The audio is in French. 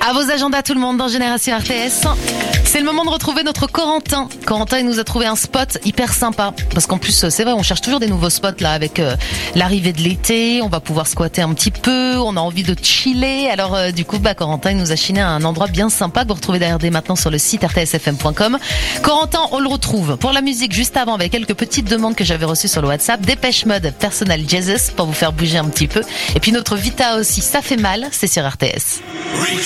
À vos agendas tout le monde dans Génération RTS. C'est le moment de retrouver notre Corentin. Corentin, il nous a trouvé un spot hyper sympa. Parce qu'en plus, c'est vrai, on cherche toujours des nouveaux spots là avec l'arrivée de l'été. On va pouvoir squatter un petit peu. On a envie de chiller. Alors du coup, Corentin, il nous a chiné à un endroit bien sympa que vous retrouvez d'ailleurs dès maintenant sur le site rtsfm.com. Corentin, on le retrouve pour la musique juste avant avec quelques petites demandes que j'avais reçues sur le WhatsApp. Dépêche Mode, Personal Jesus pour vous faire bouger un petit peu. Et puis notre Vita aussi, ça fait mal. C'est sur RTS.